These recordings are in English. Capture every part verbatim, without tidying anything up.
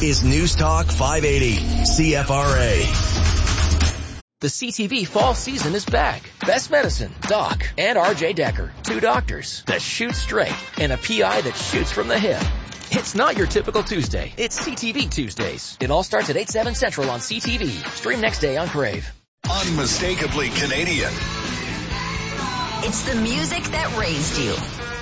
is News Talk five eighty C F R A. The C T V fall season is back. Best Medicine, Doc, and R J Decker, two doctors that shoot straight and a P I that shoots from the hip. It's not your typical Tuesday. It's C T V Tuesdays. It all starts at eight, seven Central on C T V. Stream next day on Crave. Unmistakably Canadian. It's the music that raised you.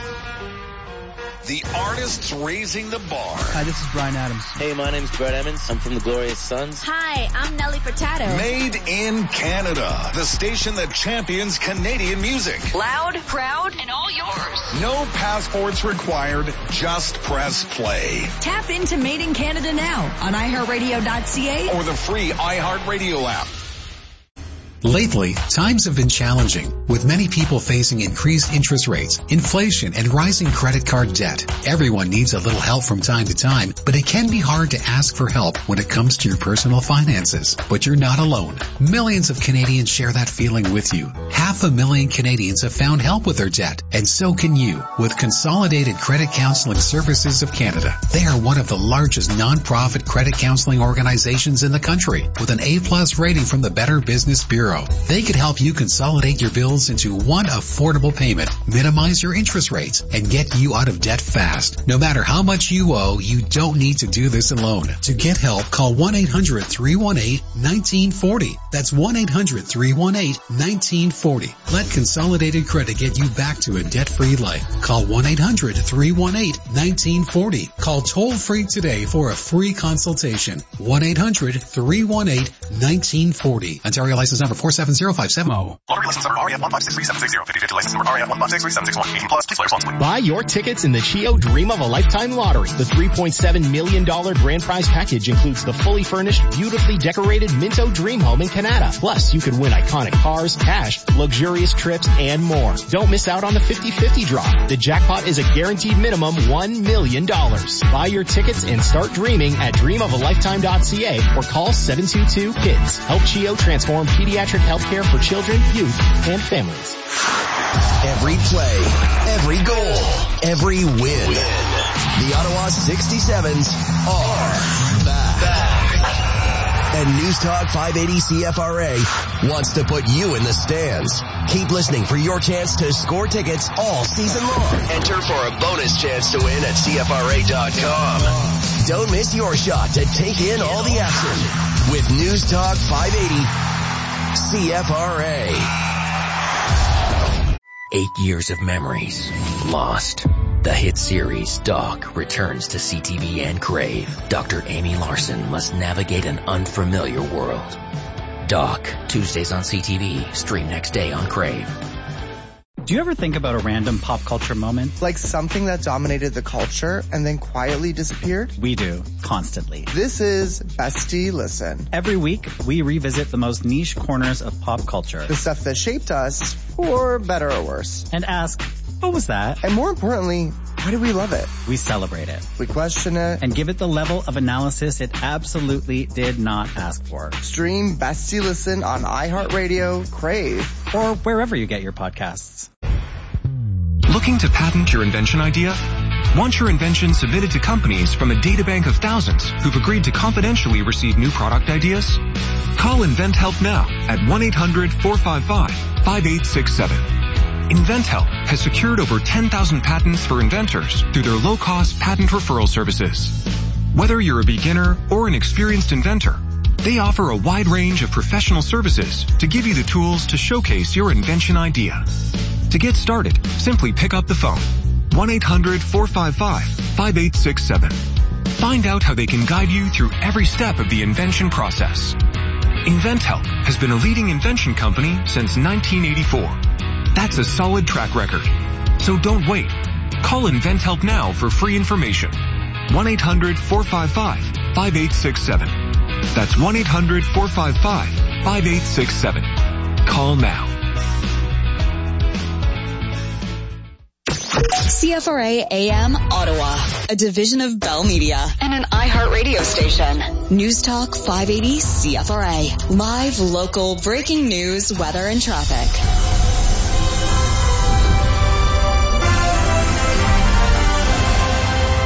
The artists raising the bar. Hi, this is Bryan Adams. Hey, my name's Brett Emmons. I'm from the Glorious Sons. Hi, I'm Nelly Furtado. Made in Canada. The station that champions Canadian music. Loud, proud, and all yours. No passports required. Just press play. Tap into Made in Canada now on i heart radio dot c a or the free iHeartRadio app. Lately, times have been challenging, with many people facing increased interest rates, inflation, and rising credit card debt. Everyone needs a little help from time to time, but it can be hard to ask for help when it comes to your personal finances. But you're not alone. Millions of Canadians share that feeling with you. Half a million Canadians have found help with their debt, and so can you with Consolidated Credit Counseling Services of Canada. They are one of the largest non-profit credit counseling organizations in the country, with an A-plus rating from the Better Business Bureau. They could help you consolidate your bills into one affordable payment, minimize your interest rates, and get you out of debt fast. No matter how much you owe, you don't need to do this alone. To get help, call one eight hundred, three one eight, one nine four zero. That's one eight hundred, three one eight, one nine four zero. Let Consolidated Credit get you back to a debt-free life. Call one eight hundred, three one eight, one nine four zero. Call toll-free today for a free consultation. one eight hundred, three one eight, one nine four zero. Ontario license number four seven zero five seven zero. Lottery license number R E F one five six three seven six zero. fifty fifty license number R E F one five six three seven six one. eighteen plus. Please play responsibly. Buy your tickets in the Chio Dream of a Lifetime Lottery. The three point seven million dollars grand prize package includes the fully furnished, beautifully decorated Minto Dream Home in Canada. Plus, you could win iconic cars, cash, luxurious trips, and more. Don't miss out on the fifty fifty draw. The jackpot is a guaranteed minimum one million dollars. Buy your tickets and start dreaming at dream of a lifetime dot c a or call seven two two KIDS. Help Chio transform pediatric healthcare for children, youth, and families. Every play, every goal, every win. win. The Ottawa sixty-sevens are back. back. And News Talk five eighty C F R A wants to put you in the stands. Keep listening for your chance to score tickets all season long. Enter for a bonus chance to win at C F R A dot com. Don't miss your shot to take in all the action with News Talk five eighty C F R A. Eight years of memories lost. The hit series Doc returns to C T V and Crave. Doctor Amy Larson must navigate an unfamiliar world. Doc, Tuesdays on C T V, stream next day on Crave. Do you ever think about a random pop culture moment? Like something that dominated the culture and then quietly disappeared? We do, constantly. This is Bestie Listen. Every week, we revisit the most niche corners of pop culture. The stuff that shaped us, for better or worse. And ask, what was that? And more importantly, why do we love it? We celebrate it. We question it. And give it the level of analysis it absolutely did not ask for. Stream Bestie Listen on iHeartRadio, Crave, or wherever you get your podcasts. Looking to patent your invention idea? Want your invention submitted to companies from a databank of thousands who've agreed to confidentially receive new product ideas? Call InventHelp now at one eight hundred, four five five, five eight six seven. InventHelp has secured over ten thousand patents for inventors through their low-cost patent referral services. Whether you're a beginner or an experienced inventor, they offer a wide range of professional services to give you the tools to showcase your invention idea. To get started, simply pick up the phone. one eight hundred, four five five, five eight six seven. Find out how they can guide you through every step of the invention process. InventHelp has been a leading invention company since nineteen eighty-four. That's a solid track record. So don't wait. Call InventHelp now for free information. one eight hundred, four five five, five eight six seven. That's one eight hundred, four five five, five eight six seven. Call now. C F R A A M Ottawa, a division of Bell Media and an iHeartRadio station. News Talk five eighty C F R A. Live, local, breaking news, weather, and traffic.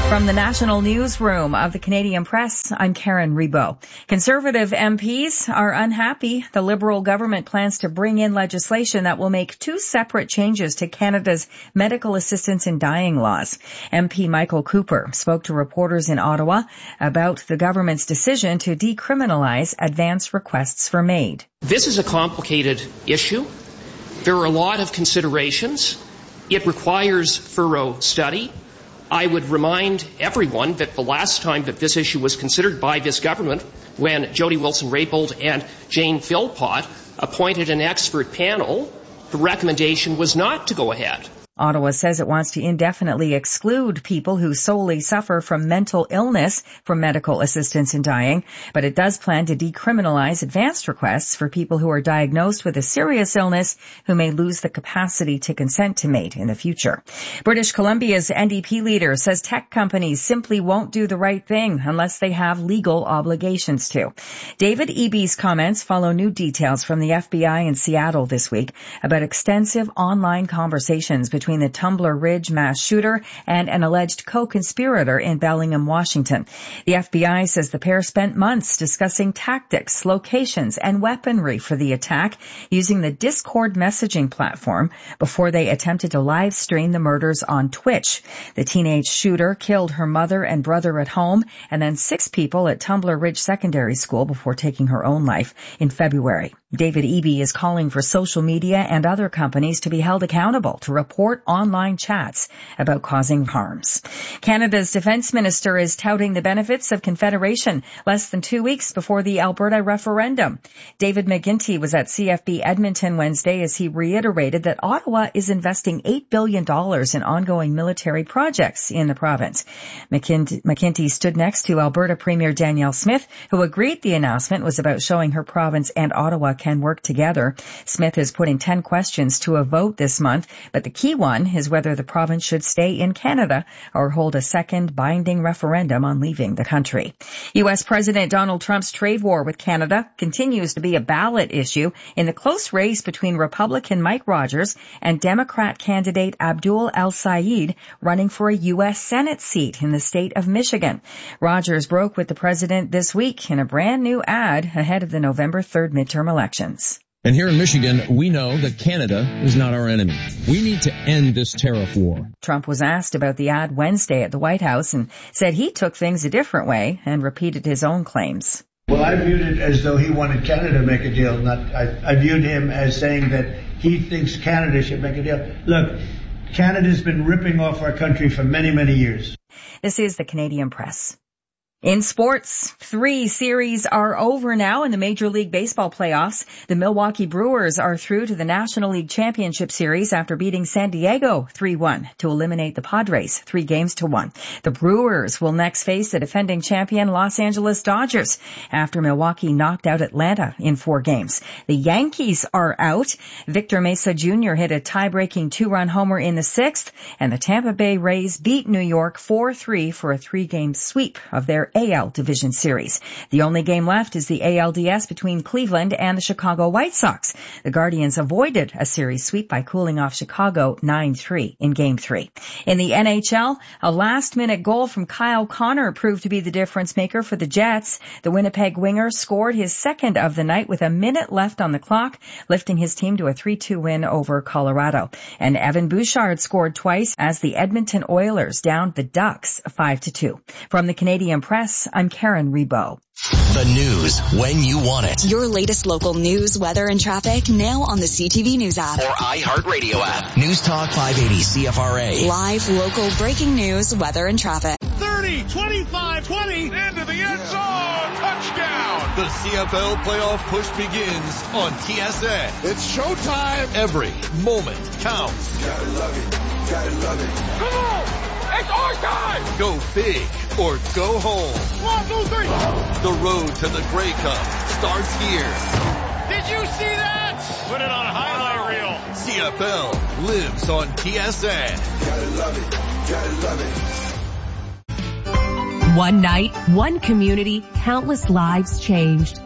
From the national newsroom of the Canadian Press, I'm Karen Rebo. Conservative M Ps are unhappy. The Liberal government plans to bring in legislation that will make two separate changes to Canada's medical assistance in dying laws. M P Michael Cooper spoke to reporters in Ottawa about the government's decision to decriminalize advance requests for MAID. This is a complicated issue. There are a lot of considerations. It requires thorough study. I would remind everyone that the last time that this issue was considered by this government, when Jody Wilson-Raybould and Jane Philpott appointed an expert panel, the recommendation was not to go ahead. Ottawa says it wants to indefinitely exclude people who solely suffer from mental illness from medical assistance in dying, but it does plan to decriminalize advanced requests for people who are diagnosed with a serious illness who may lose the capacity to consent to MAID in the future. British Columbia's N D P leader says tech companies simply won't do the right thing unless they have legal obligations to. David Eby's comments follow new details from the F B I in Seattle this week about extensive online conversations between between the Tumbler Ridge mass shooter and an alleged co-conspirator in Bellingham, Washington. The F B I says the pair spent months discussing tactics, locations, and weaponry for the attack using the Discord messaging platform before they attempted to live stream the murders on Twitch. The teenage shooter killed her mother and brother at home and then six people at Tumbler Ridge Secondary School before taking her own life in February. David Eby is calling for social media and other companies to be held accountable to report online chats about causing harms. Canada's defence minister is touting the benefits of Confederation less than two weeks before the Alberta referendum. David McGuinty was at C F B Edmonton Wednesday as he reiterated that Ottawa is investing eight billion dollars in ongoing military projects in the province. McGuinty stood next to Alberta Premier Danielle Smith, who agreed the announcement was about showing her province and Ottawa can work together. Smith is putting ten questions to a vote this month, but the key one is whether the province should stay in Canada or hold a second binding referendum on leaving the country. U S President Donald Trump's trade war with Canada continues to be a ballot issue in the close race between Republican Mike Rogers and Democrat candidate Abdul El-Sayed running for a U S Senate seat in the state of Michigan. Rogers broke with the president this week in a brand new ad ahead of the November third midterm elections. And here in Michigan, we know that Canada is not our enemy. We need to end this tariff war. Trump was asked about the ad Wednesday at the White House and said he took things a different way and repeated his own claims. Well, I viewed it as though he wanted Canada to make a deal. Not, I, I viewed him as saying that he thinks Canada should make a deal. Look, Canada's been ripping off our country for many, many years. This is the Canadian Press. In sports, three series are over now in the Major League Baseball playoffs. The Milwaukee Brewers are through to the National League Championship Series after beating San Diego three one to eliminate the Padres three games to one. The Brewers will next face the defending champion Los Angeles Dodgers after Milwaukee knocked out Atlanta in four games. The Yankees are out. Victor Mesa Junior hit a tie-breaking two-run homer in the sixth, and the Tampa Bay Rays beat New York four three for a three-game sweep of their A L Division Series. The only game left is the A L D S between Cleveland and the Chicago White Sox. The Guardians avoided a series sweep by cooling off Chicago nine three in Game three. In the N H L, a last-minute goal from Kyle Connor proved to be the difference maker for the Jets. The Winnipeg winger scored his second of the night with a minute left on the clock, lifting his team to a three two win over Colorado. And Evan Bouchard scored twice as the Edmonton Oilers downed the Ducks five to two. From the Canadian Press, I'm Karen Rebo. The news when you want it. Your latest local news, weather, and traffic now on the C T V News app. Or iHeartRadio app. News Talk five eighty C F R A. Live, local, breaking news, weather, and traffic. thirty, twenty-five, twenty, into the end zone, touchdown. The C F L playoff push begins on T S N. It's showtime. Every moment counts. Gotta love it, gotta love it. Come on! It's our time! Go big or go home. One, two, three. The road to the Grey Cup starts here. Did you see that? Put it on a highlight reel. C F L lives on T S N. Gotta love it. Gotta love it. One night, one community, countless lives changed.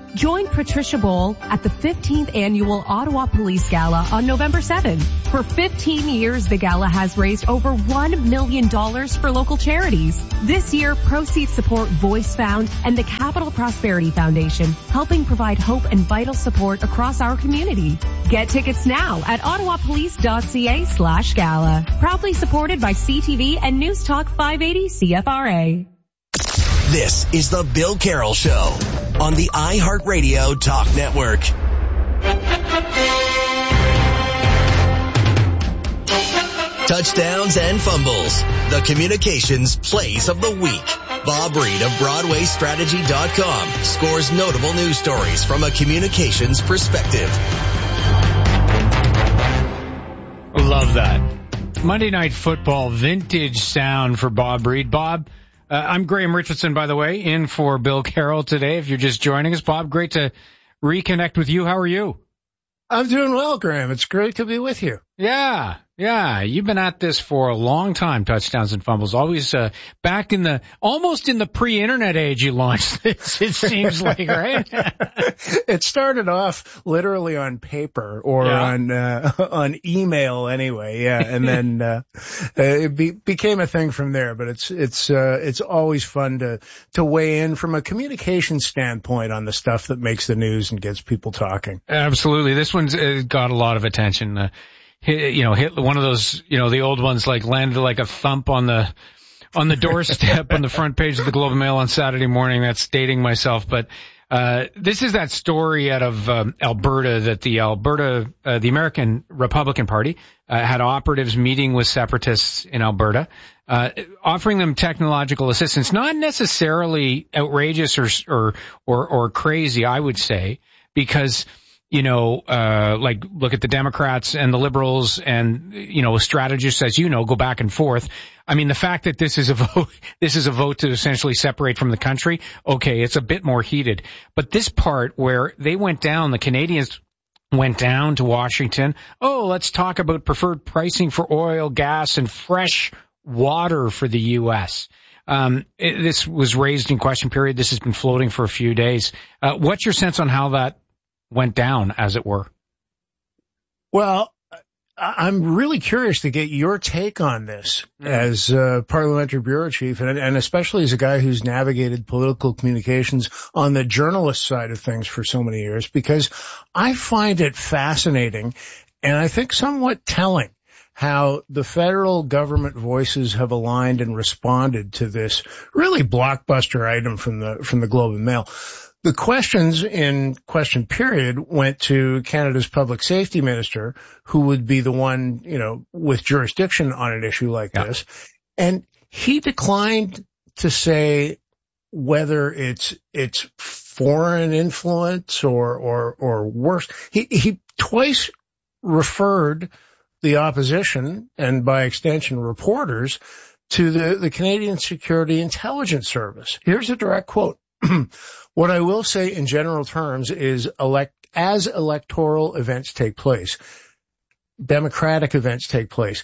Join Patricia Bowl at the fifteenth Annual Ottawa Police Gala on November seventh. For fifteen years, the gala has raised over one million dollars for local charities. This year, proceeds support Voice Found and the Capital Prosperity Foundation, helping provide hope and vital support across our community. Get tickets now at ottawapolice.ca slash gala. Proudly supported by C T V and News Talk five eighty C F R A. This is the Bill Carroll Show on the iHeartRadio Talk Network. Touchdowns and fumbles, the communications plays of the week. Bob Reed of Broadway Strategy dot com scores notable news stories from a communications perspective. Love that. Monday Night Football vintage sound for Bob Reed. Bob, uh, I'm Graham Richardson, by the way, in for Bill Carroll today. If you're just joining us, Bob, great to reconnect with you. How are you? I'm doing well, Graham. It's great to be with you. Yeah, yeah. You've been at this for a long time, touchdowns and fumbles. Always uh, back in the, almost in the pre-internet age you launched this, it seems like, right? It started off literally on paper or yeah. on uh, on email anyway, yeah. And then uh, it be, became a thing from there. But it's it's uh, it's always fun to to weigh in from a communication standpoint on the stuff that makes the news and gets people talking. Absolutely. This one's uh, got a lot of attention. Uh, Hit, you know, hit one of those, you know, the old ones like landed like a thump on the, on the doorstep on the front page of the Globe and Mail on Saturday morning. That's dating myself, but, uh, this is that story out of, um, Alberta that the Alberta, uh, the American Republican Party, uh, had operatives meeting with separatists in Alberta, uh, offering them technological assistance, not necessarily outrageous or, or, or, or crazy, I would say, because, you know, uh, like look at the Democrats and the Liberals and, you know, strategists, as you know, go back and forth. I mean, the fact that this is a vote, this is a vote to essentially separate from the country. Okay. It's a bit more heated, but this part where they went down, the Canadians went down to Washington. Oh, let's talk about preferred pricing for oil, gas, and fresh water for the U S. Um, it, this was raised in question period. This has been floating for a few days. Uh, what's your sense on how that went down, as it were? Well, I'm really curious to get your take on this mm. as uh, parliamentary bureau chief, and, and especially as a guy who's navigated political communications on the journalist side of things for so many years, because I find it fascinating and I think somewhat telling how the federal government voices have aligned and responded to this really blockbuster item from the from the Globe and Mail. The questions in question period went to Canada's public safety minister, who would be the one, you know, with jurisdiction on an issue like yeah. this. And he declined to say whether it's, it's foreign influence or, or, or worse. He, he twice referred the opposition and by extension reporters to the, the Canadian Security Intelligence Service. Here's a direct quote. What I will say in general terms is elect, as electoral events take place, democratic events take place,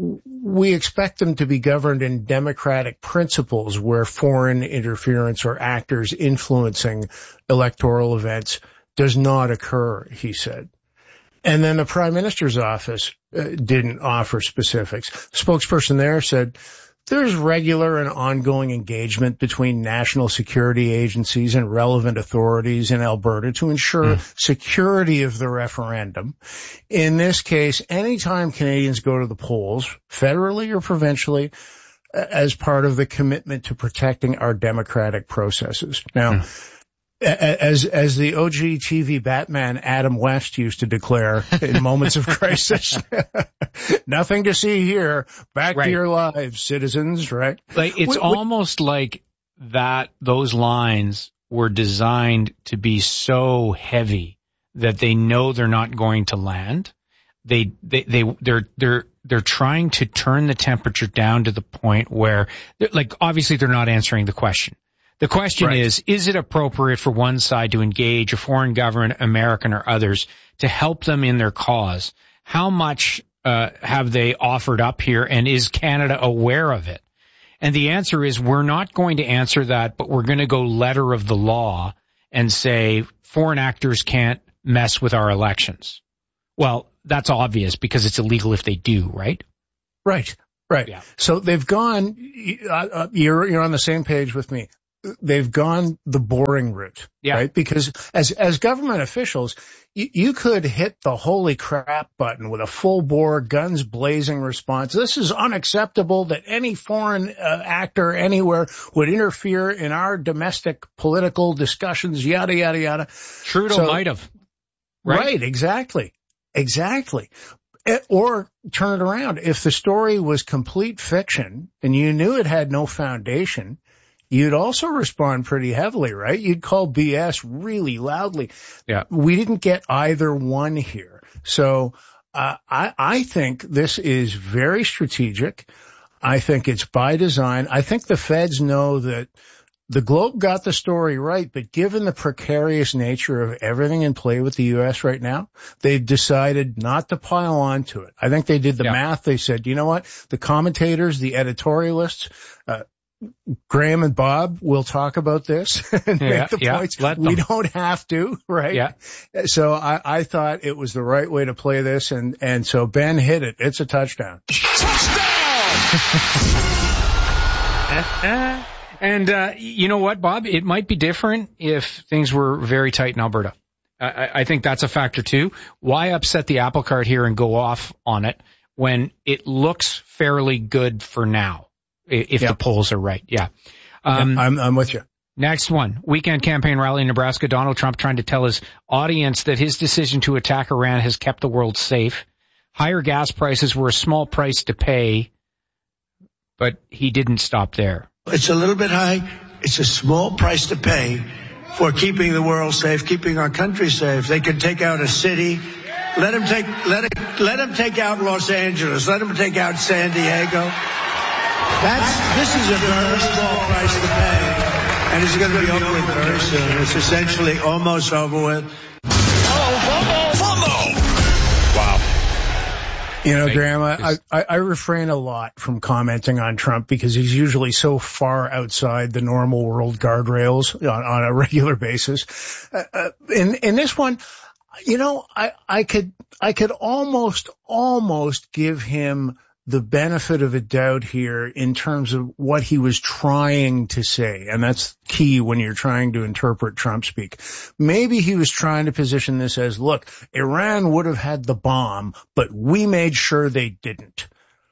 we expect them to be governed in democratic principles where foreign interference or actors influencing electoral events does not occur, he said. And then the Prime Minister's office uh, didn't offer specifics. The spokesperson there said, there's regular and ongoing engagement between national security agencies and relevant authorities in Alberta to ensure mm. security of the referendum. In this case, anytime Canadians go to the polls, federally or provincially, as part of the commitment to protecting our democratic processes. Now, mm. As, as the O G T V Batman Adam West used to declare in moments of crisis, nothing to see here. Back right. to your lives, citizens, right? Like, it's we, almost we, like that, those lines were designed to be so heavy that they know they're not going to land. They, they, they, they're, they're, they're trying to turn the temperature down to the point where, like, obviously they're not answering the question. The question right. is, is it appropriate for one side to engage a foreign government, American or others, to help them in their cause? How much uh have they offered up here, and is Canada aware of it? And the answer is, we're not going to answer that, but we're going to go letter of the law and say foreign actors can't mess with our elections. Well, that's obvious because it's illegal if they do, right? Right, right. Yeah. So they've gone, uh, you're, you're on the same page with me. They've gone the boring route, yeah. right? Because as, as government officials, you, you could hit the holy crap button with a full bore, guns blazing response. This is unacceptable that any foreign uh, actor anywhere would interfere in our domestic political discussions, yada, yada, yada. Trudeau so, might have. Right? Right, exactly. Exactly. Or turn it around. If the story was complete fiction and you knew it had no foundation, you'd also respond pretty heavily, right? You'd call B S really loudly. Yeah. We didn't get either one here. So uh, I, I think this is very strategic. I think it's by design. I think the feds know that the Globe got the story right, but given the precarious nature of everything in play with the U S right now, they've decided not to pile on to it. I think they did the yeah. math. They said, you know what? The commentators, the editorialists, uh, Graham and Bob will talk about this and yeah, make the yeah, points. Let we them. don't have to, right? Yeah. So I, I thought it was the right way to play this, and, and so Ben hit it. It's a touchdown. Touchdown! And, uh, you know what, Bob? It might be different if things were very tight in Alberta. I, I think that's a factor too. Why upset the apple cart here and go off on it when it looks fairly good for now, if yep. the polls are right? Yeah. Um, yep, I'm, I'm with you. Next one, weekend campaign rally in Nebraska. Donald Trump trying to tell his audience that his decision to attack Iran has kept the world safe. Higher gas prices were a small price to pay, but he didn't stop there. It's a little bit high. It's a small price to pay for keeping the world safe, keeping our country safe. They can take out a city. Let them take, let it, let them take out Los Angeles. Let them take out San Diego. That's, this is a very small price to pay. And it's going to be over with very soon. It's essentially almost over with. You know, Graham, I, I, I refrain a lot from commenting on Trump because he's usually so far outside the normal world guardrails on, on a regular basis. Uh, uh, in, in this one, you know, I, I could, I could almost, almost give him the benefit of a doubt here in terms of what he was trying to say. And that's key when you're trying to interpret Trump speak. Maybe he was trying to position this as, look, Iran would have had the bomb, but we made sure they didn't.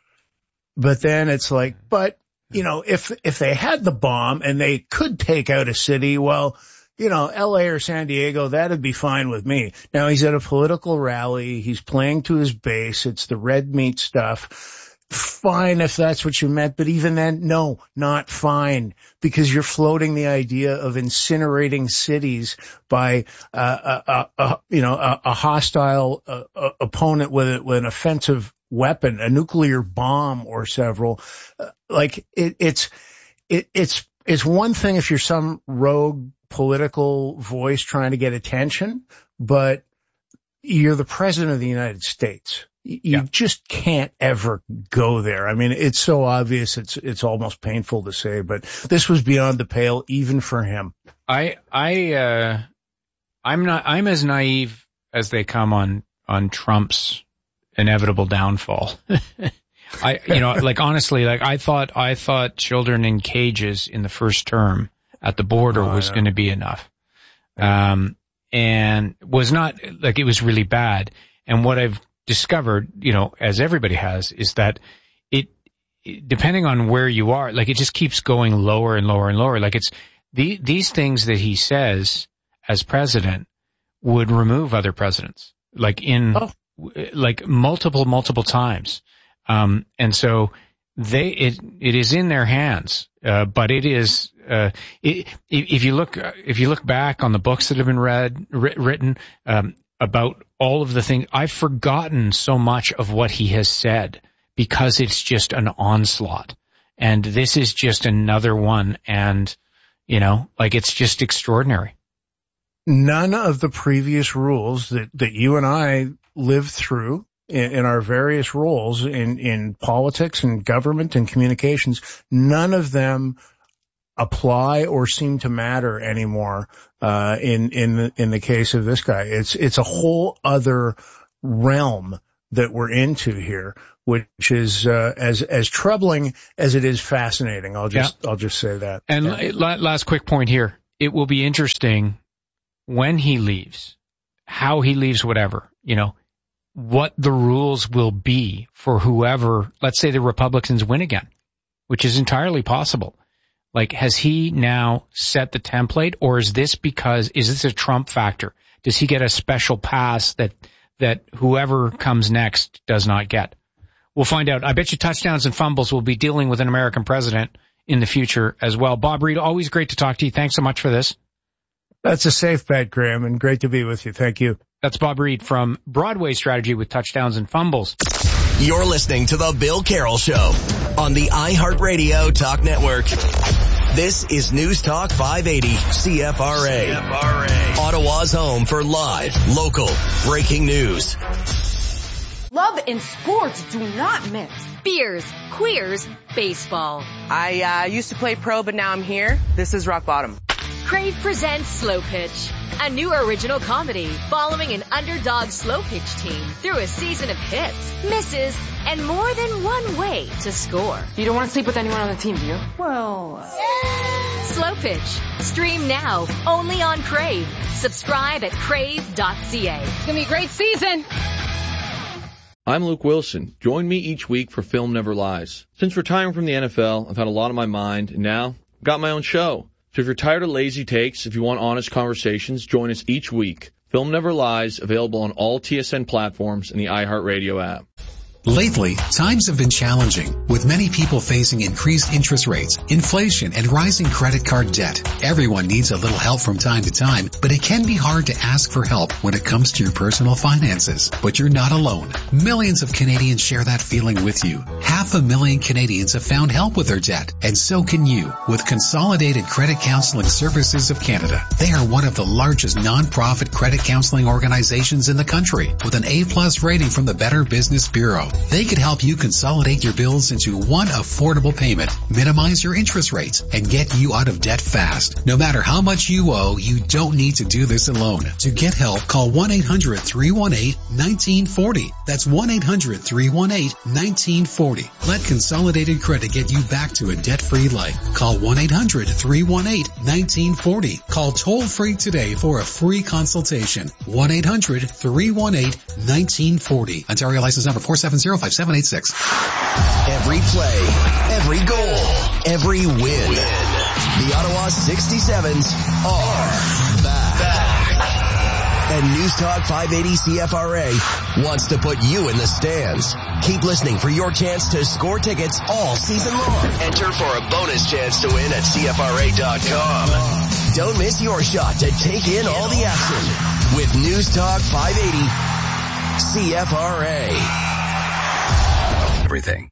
But then it's like, but, you know, if, if they had the bomb and they could take out a city, well, you know, L A or San Diego, that'd be fine with me. Now he's at a political rally. He's playing to his base. It's the red meat stuff. Fine if that's what you meant, but even then, no, not fine, because you're floating the idea of incinerating cities by, uh, a, a, a you know, a, a hostile uh, a, opponent with, a, with an offensive weapon, a nuclear bomb or several. Uh, like it, it's, it, it's, it's one thing if you're some rogue political voice trying to get attention, but you're the president of the United States. You yeah. just can't ever go there. I mean, it's so obvious. It's, it's almost painful to say, but this was beyond the pale even for him. I, I, uh, I'm not, I'm as naive as they come on, on Trump's inevitable downfall. I, you know, like honestly, like I thought, I thought children in cages in the first term at the border oh, was going to be enough. Um, and was not like, it was really bad. And what I've discovered, you know, as everybody has, is that it, it, depending on where you are, like it just keeps going lower and lower and lower. Like it's the, these things that he says as president would remove other presidents, like in, oh. like multiple, multiple times. Um, and so they, it, it is in their hands. Uh, but it is, uh, it, if you look, if you look back on the books that have been read, written, um, about all of the things, I've forgotten so much of what he has said because it's just an onslaught. And this is just another one. And, you know, like it's just extraordinary. None of the previous rules that, that you and I lived through in, in our various roles in, in politics and government and communications, none of them apply or seem to matter anymore, uh, in, in the, in the case of this guy. It's, it's a whole other realm that we're into here, which is, uh, as, as troubling as it is fascinating. I'll just, yeah. I'll just say that. And yeah. last quick point here. It will be interesting when he leaves, how he leaves, whatever, you know, what the rules will be for whoever, let's say the Republicans win again, which is entirely possible. Like, has he now set the template, or is this because, is this a Trump factor? Does he get a special pass that, that whoever comes next does not get? We'll find out. I bet you touchdowns and fumbles will be dealing with an American president in the future as well. Bob Reed, always great to talk to you. Thanks so much for this. That's a safe bet, Graham, and great to be with you. Thank you. That's Bob Reed from Broadway Strategy with touchdowns and fumbles. You're listening to The Bill Carroll Show on the iHeartRadio Talk Network. This is News Talk five eighty C F R A. C F R A. Ottawa's home for live, local, breaking news. Love and sports do not mix. Beers, queers, baseball. I uh, used to play pro, but now I'm here. This is rock bottom. Crave presents Slow Pitch, a new original comedy following an underdog slow pitch team through a season of hits, misses, and more than one way to score. You don't want to sleep with anyone on the team, do you? Well... Yeah. Slow Pitch. Stream now, only on Crave. Subscribe at crave dot c a. It's going to be a great season. I'm Luke Wilson. Join me each week for Film Never Lies. Since retiring from the N F L, I've had a lot on my mind, and now I've got my own show. So if you're tired of lazy takes, if you want honest conversations, join us each week. Film Never Lies, available on all T S N platforms and the iHeartRadio app. Lately, times have been challenging, with many people facing increased interest rates, inflation, and rising credit card debt. Everyone needs a little help from time to time, but it can be hard to ask for help when it comes to your personal finances. But you're not alone. Millions of Canadians share that feeling with you. Half a million Canadians have found help with their debt, and so can you with Consolidated Credit Counseling Services of Canada. They are one of the largest non-profit credit counseling organizations in the country, with an A-plus rating from the Better Business Bureau. They could help you consolidate your bills into one affordable payment, minimize your interest rates, and get you out of debt fast. No matter how much you owe, you don't need to do this alone. To get help, call one eight hundred three one eight one nine four zero. That's one eight hundred three one eight one nine four zero. Let Consolidated Credit get you back to a debt-free life. Call one eight hundred three one eight one nine four zero. Call toll-free today for a free consultation. one eight hundred three one eight one nine four zero. Ontario license number four seven zero five seven eight six. Every play, every goal, every win. The Ottawa sixty-sevens are back. back. And News Talk five eighty C F R A wants to put you in the stands. Keep listening for your chance to score tickets all season long. Enter for a bonus chance to win at C F R A dot com. Don't miss your shot to take in all the action with News Talk five eighty C F R A. Everything.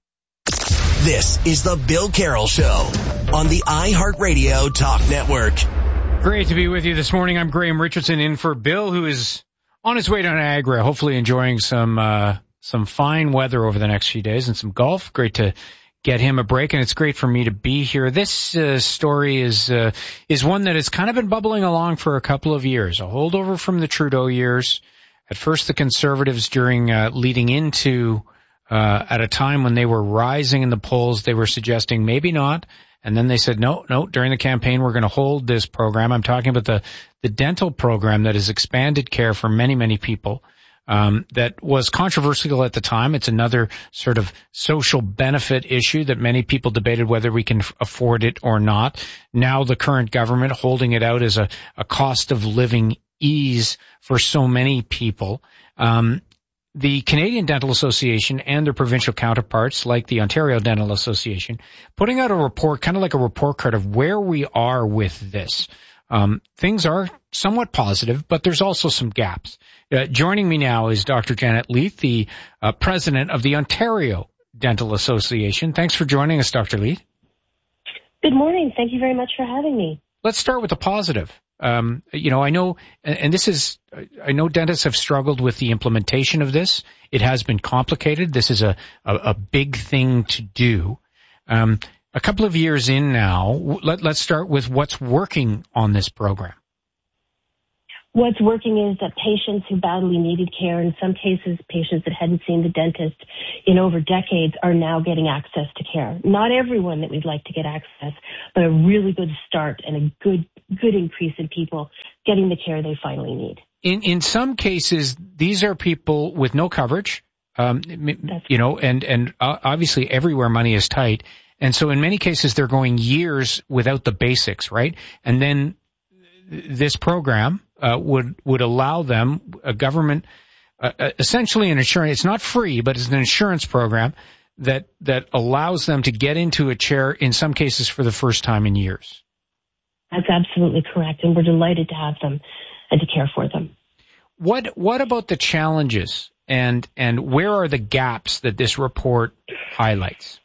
This is the Bill Carroll Show on the iHeartRadio Talk Network. Great to be with you this morning. I'm Graham Richardson in for Bill, who is on his way to Niagara, hopefully enjoying some uh some fine weather over the next few days and some golf. Great to get him a break, and it's great for me to be here. This uh, story is uh, is one that has kind of been bubbling along for a couple of years, a holdover from the Trudeau years. At first, the Conservatives, during uh, leading into Uh, at a time when they were rising in the polls, they were suggesting maybe not. And then they said, no, no, during the campaign, we're going to hold this program. I'm talking about the, the dental program that has expanded care for many, many people, um, that was controversial at the time. It's another sort of social benefit issue that many people debated whether we can f- afford it or not. Now the current government holding it out as a, a cost of living ease for so many people. Um, The Canadian Dental Association and their provincial counterparts, like the Ontario Dental Association, putting out a report, kind of like a report card of where we are with this. Um, things are somewhat positive, but there's also some gaps. Uh, joining me now is Doctor Janet Leith, the uh, president of the Ontario Dental Association. Thanks for joining us, Doctor Leith. Good morning. Thank you very much for having me. Let's start with the positive. Um, you know, I know, and this is, I know dentists have struggled with the implementation of this. It has been complicated. This is a, a, a big thing to do. Um, A couple of years in now, let, let's start with what's working on this program. What's working is that patients who badly needed care, in some cases patients that hadn't seen the dentist in over decades, are now getting access to care. Not everyone that we'd like to get access, but a really good start and a good good increase in people getting the care they finally need. In in some cases, these are people with no coverage, um, you know, and, and obviously everywhere money is tight. And so in many cases, they're going years without the basics, right? And then this program uh, would would allow them, a government, uh, essentially an insurance, it's not free, but it's an insurance program that that allows them to get into a chair, in some cases for the first time in years. That's absolutely correct, and we're delighted to have them and to care for them. What what about the challenges, and and where are the gaps that this report highlights?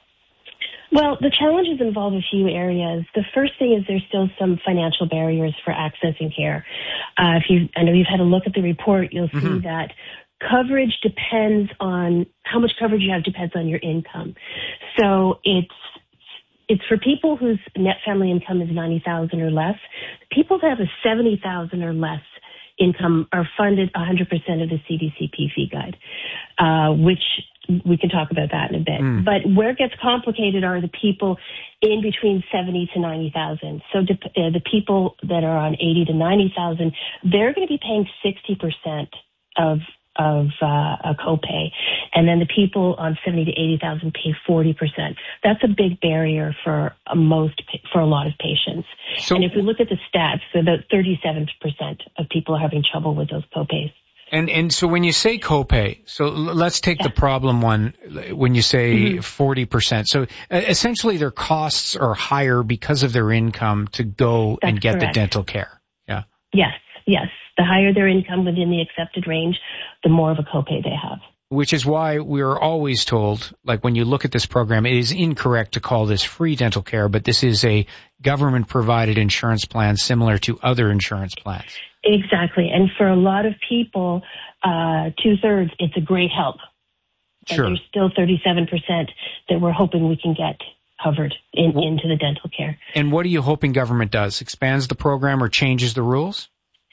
Well, the challenges involve a few areas. The first thing is there's still some financial barriers for accessing care. Uh, if you, I know you've had a look at the report, you'll see mm-hmm. that coverage depends on, how much coverage you have depends on your income. So it's, it's for people whose net family income is ninety thousand dollars or less. People that have a seventy thousand dollars or less income are funded one hundred percent of the C D C P fee guide, uh, which we can talk about that in a bit. Mm. But where it gets complicated are the people in between seventy to ninety thousand. So de- uh, the people that are on eighty to ninety thousand, they're going to be paying sixty percent of of uh, a copay, and then the people on seventy to eighty thousand pay forty percent. That's a big barrier for uh, most for a lot of patients. So, and if we look at the stats, about thirty-seven percent of people are having trouble with those copays. And and so when you say copay, so let's take yeah. the problem one, when you say mm-hmm. forty percent. So essentially their costs are higher because of their income to go That's and get correct. the dental care. Yeah. Yes, yes. The higher their income within the accepted range, the more of a copay they have. Which is why we're always told, like when you look at this program, it is incorrect to call this free dental care, but this is a government-provided insurance plan similar to other insurance plans. Exactly. And for a lot of people, uh, two-thirds, it's a great help. But sure. there's still thirty-seven percent that we're hoping we can get covered in, well, into the dental care. And what are you hoping government does? Expands the program or changes the rules?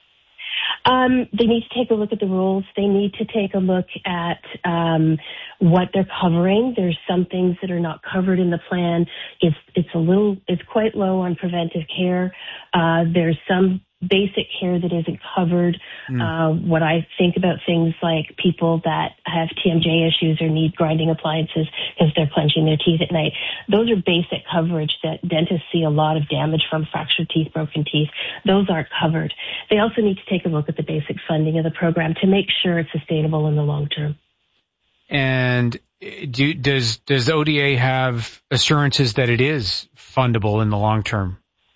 Um, they need to take a look at the rules. They need to take a look at um, what they're covering. There's some things that are not covered in the plan. It's it's a little, it's quite low on preventive care. Uh, there's some basic care that isn't covered. Mm. Uh, what I think about things like people that have T M J issues or need grinding appliances because they're clenching their teeth at night. Those are basic coverage that dentists see a lot of damage from, fractured teeth, broken teeth. Those aren't covered. They also need to take a look at the basic funding of the program to make sure it's sustainable in the long term. And do, does, does O D A have assurances that it is fundable in the long term?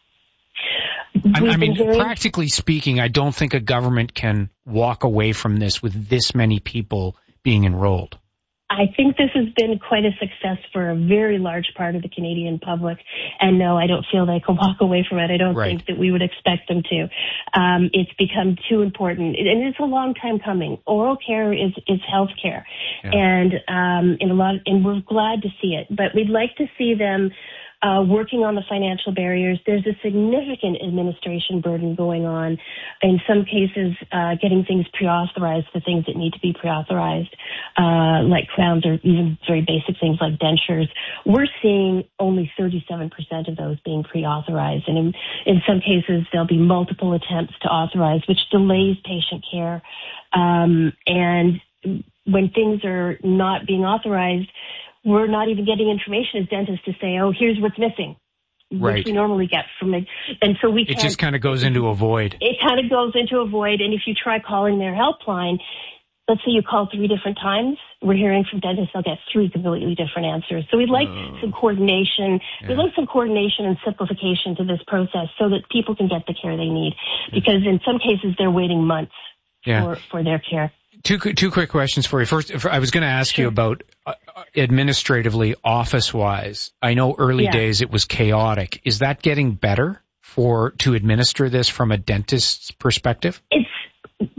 I, I mean, hearing, practically speaking, I don't think a government can walk away from this with this many people being enrolled. I think this has been quite a success for a very large part of the Canadian public. And no, I don't feel they can walk away from it. I don't right. think that we would expect them to. Um, it's become too important. And it's a long time coming. Oral care is, is health care. Yeah. And, um, in a lot, and we're glad to see it. But we'd like to see them Uh, working on the financial barriers. There's a significant administration burden going on. In some cases, uh, getting things pre-authorized for things that need to be pre-authorized, uh, like crowns or even very basic things like dentures. We're seeing only thirty-seven percent of those being pre-authorized. And in, in some cases, there'll be multiple attempts to authorize, which delays patient care. Um, and when things are not being authorized, we're not even getting information as dentists to say, oh, here's what's missing, right. which we normally get from it. And so we It just kind of goes into a void. It kind of goes into a void. And if you try calling their helpline, let's say you call three different times, we're hearing from dentists, they'll get three completely different answers. So we'd like uh, some coordination. Yeah. We'd like some coordination and simplification to this process so that people can get the care they need. Because in some cases, they're waiting months yeah. for, for their care. Two two quick questions for you. First, I was going to ask sure. you about uh, administratively, office-wise. I know early yeah. days it was chaotic. Is that getting better for to administer this from a dentist's perspective? It's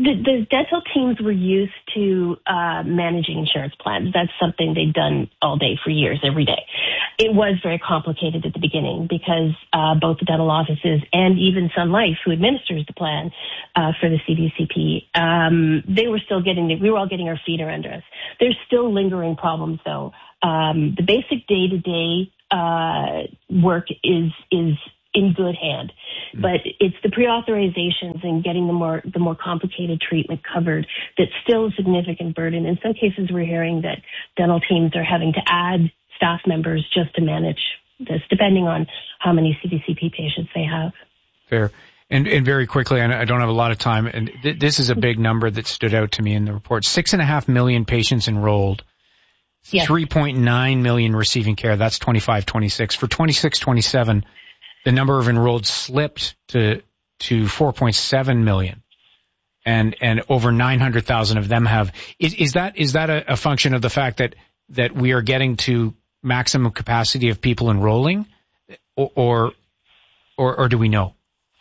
the, the dental teams were used to uh, managing insurance plans. That's something they've done all day for years, every day. It was very complicated at the beginning because uh, both the dental offices and even Sun Life, who administers the plan uh, for the C D C P, um, they were still getting, the, we were all getting our feet under us. There's still lingering problems, though. Um, the basic day-to-day uh, work is is in good hand, but it's the pre-authorizations and getting the more the more complicated treatment covered that's still a significant burden. In some cases, we're hearing that dental teams are having to add staff members just to manage this, depending on how many C D C P patients they have. Fair. And, and very quickly, and I don't have a lot of time, and th- this is a big number that stood out to me in the report. Six and a half million patients enrolled. Yes. three point nine million receiving care. That's twenty-five twenty-six. For twenty-six twenty-seven, the number of enrolled slipped to to four point seven million, and and over nine hundred thousand of them have. Is, is that is that a, a function of the fact that that we are getting to maximum capacity of people enrolling, or or or, or do we know?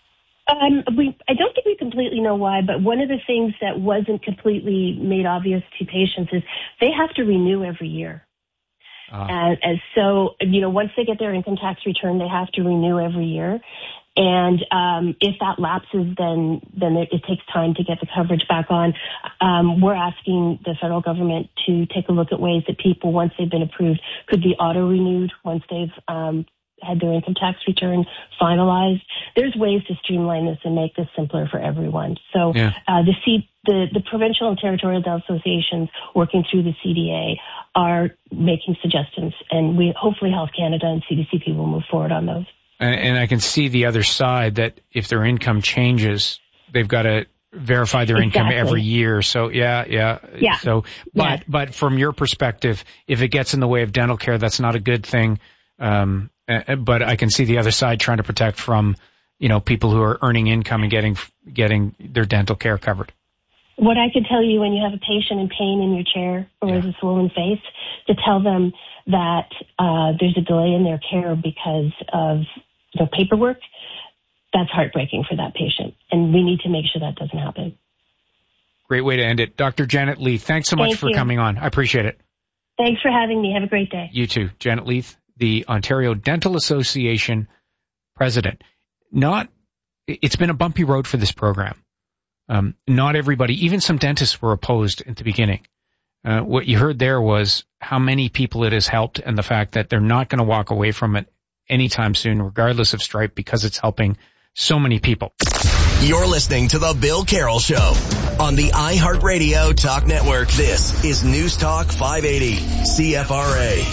Um, we, I don't think we completely know why, but one of the things that wasn't completely made obvious to patients is they have to renew every year. Uh, and, and so, you know, once they get their income tax return, they have to renew every year. And um, if that lapses, then then it, it takes time to get the coverage back on. Um, we're asking the federal government to take a look at ways that people, once they've been approved, could be auto-renewed once they've um, had their income tax return finalized. There's ways to streamline this and make this simpler for everyone. So yeah. uh, the, C- the the provincial and territorial dental associations working through the C D A are making suggestions, and we hopefully Health Canada and C D C P will move forward on those. And, and I can see the other side, that if their income changes, they've got to verify their exactly. income every year. So yeah, yeah. Yeah. So, but yeah. but from your perspective, if it gets in the way of dental care, that's not a good thing. Um, Uh, but I can see the other side trying to protect from, you know, people who are earning income and getting getting their dental care covered. What I could tell you when you have a patient in pain in your chair or yeah. with a swollen face, to tell them that uh, there's a delay in their care because of you know, paperwork, that's heartbreaking for that patient. And we need to make sure that doesn't happen. Great way to end it. Doctor Janet Leith, thanks so much Thank for you. coming on. I appreciate it. Thanks for having me. Have a great day. You too. Janet Leith, the Ontario Dental Association president. Not, it's been a bumpy road for this program. Um, not everybody, even some dentists were opposed at the beginning. Uh, what you heard there was how many people it has helped, and the fact that they're not going to walk away from it anytime soon, regardless of Stripe, because it's helping so many people. You're listening to The Bill Carroll Show on the iHeartRadio Talk Network. This is News Talk five eighty C F R A.